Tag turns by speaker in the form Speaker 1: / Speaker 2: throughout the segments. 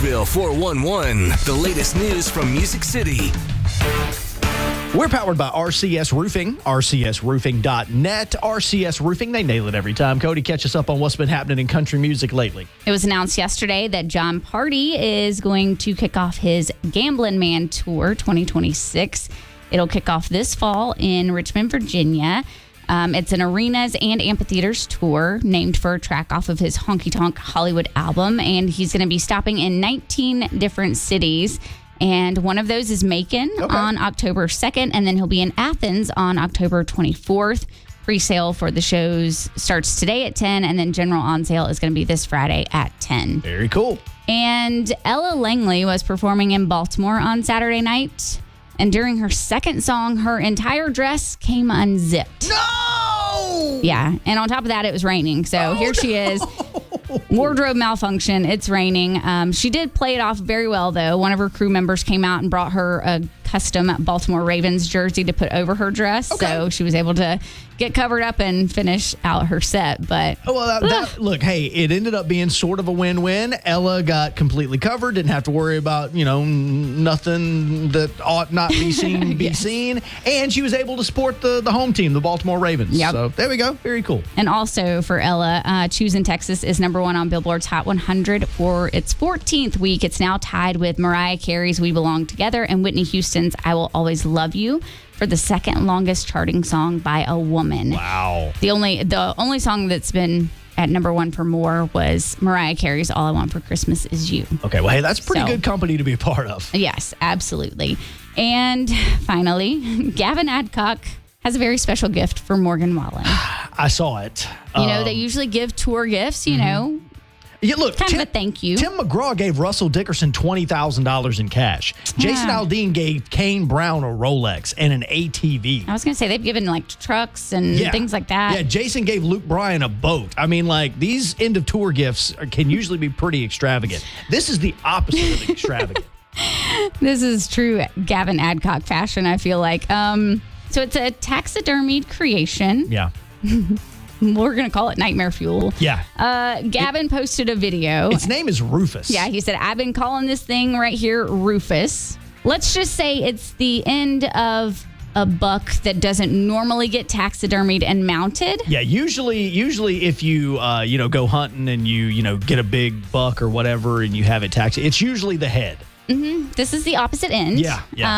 Speaker 1: Nashville 411, the latest news from Music City.
Speaker 2: We're powered by RCS Roofing, rcsroofing.net. RCS Roofing, they nail it every time. Cody, catch us up on what's been happening in country music lately.
Speaker 3: It was announced yesterday that Jon Pardi is going to kick off his Gamblin' Man Tour 2026. It'll kick off this fall in Richmond, Virginia. It's an arenas and amphitheaters tour named for a track off of his Honky Tonk Hollywood album. And he's going to be stopping in 19 different cities. And one of those is Macon on October 2nd. And then he'll be in Athens on October 24th. Pre-sale for the shows starts today at 10. And then general on sale is going to be this Friday at 10.
Speaker 2: Very cool.
Speaker 3: And Ella Langley was performing in Baltimore on Saturday night. And during her second song, her entire dress came unzipped.
Speaker 2: No!
Speaker 3: Yeah. And on top of that, it was raining. So here she is. Wardrobe malfunction. It's raining. She did play it off very well, though. One of her crew members came out and brought her a custom Baltimore Ravens jersey to put over her dress. Okay. So she was able to get covered up and finish out her set. But
Speaker 2: look, hey, it ended up being sort of a win-win. Ella got completely covered, didn't have to worry about, nothing that ought not be seen be seen. And she was able to support the home team, the Baltimore Ravens.
Speaker 3: Yep.
Speaker 2: So there we go. Very cool.
Speaker 3: And also for Ella, Choosing Texas is number one on Billboard's Hot 100 for its 14th week. It's now tied with Mariah Carey's We Belong Together and Whitney Houston's I Will Always Love You for the second longest charting song by a woman.
Speaker 2: Wow.
Speaker 3: The only song that's been at number one for more was Mariah Carey's All I Want for Christmas Is You.
Speaker 2: Okay, well, hey, that's pretty good company to be a part of.
Speaker 3: Yes, absolutely. And finally, Gavin Adcock has a very special gift for Morgan Wallen.
Speaker 2: I saw it.
Speaker 3: They usually give tour gifts, know.
Speaker 2: Yeah, look,
Speaker 3: kind of a thank you.
Speaker 2: Tim McGraw gave Russell Dickerson $20,000 in cash. Jason Aldean gave Kane Brown a Rolex and an ATV.
Speaker 3: I was going to say they've given trucks and things like that.
Speaker 2: Yeah, Jason gave Luke Bryan a boat. I mean, these end of tour gifts can usually be pretty extravagant. This is the opposite of extravagant.
Speaker 3: This is true Gavin Adcock fashion, I feel like. So it's a taxidermied creation.
Speaker 2: Yeah.
Speaker 3: We're going to call it Nightmare Fuel.
Speaker 2: Yeah.
Speaker 3: Gavin posted a video.
Speaker 2: Its name is Rufus.
Speaker 3: Yeah, he said, I've been calling this thing right here Rufus. Let's just say it's the end of a buck that doesn't normally get taxidermied and mounted.
Speaker 2: Yeah, usually if you go hunting and you get a big buck or whatever and you have it taxied, it's usually the head.
Speaker 3: Mm-hmm. This is the opposite end.
Speaker 2: Yeah.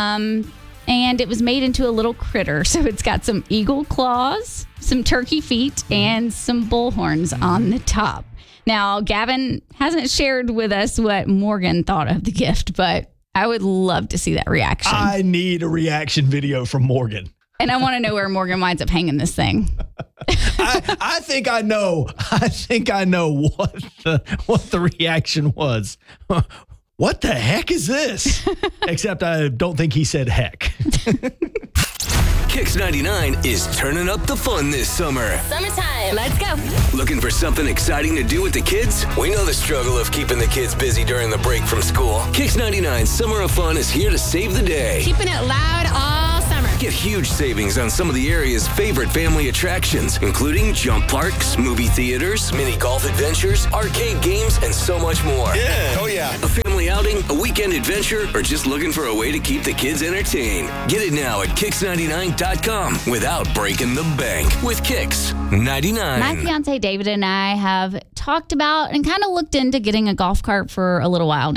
Speaker 3: And it was made into a little critter. So it's got some eagle claws, some turkey feet, and some bull horns on the top. Now, Gavin hasn't shared with us what Morgan thought of the gift, but I would love to see that reaction.
Speaker 2: I need a reaction video from Morgan.
Speaker 3: And I want to know where Morgan winds up hanging this thing.
Speaker 2: I think I know. I think I know what the reaction was. What the heck is this? Except I don't think he said heck.
Speaker 1: Kix 99 is turning up the fun this summer.
Speaker 4: Summertime. Let's go.
Speaker 1: Looking for something exciting to do with the kids? We know the struggle of keeping the kids busy during the break from school. Kix 99 Summer of Fun is here to save the day.
Speaker 4: Keeping it loud all summer.
Speaker 1: Get huge savings on some of the area's favorite family attractions, including jump parks, movie theaters, mini golf adventures, arcade games, and so much more.
Speaker 5: Yeah. Oh, yeah.
Speaker 1: A family outing, a weekend adventure, or just looking for a way to keep the kids entertained. Get it now at Kix99.com without breaking the bank. With Kix 99.
Speaker 3: My fiance David and I have talked about and kind of looked into getting a golf cart for a little while now.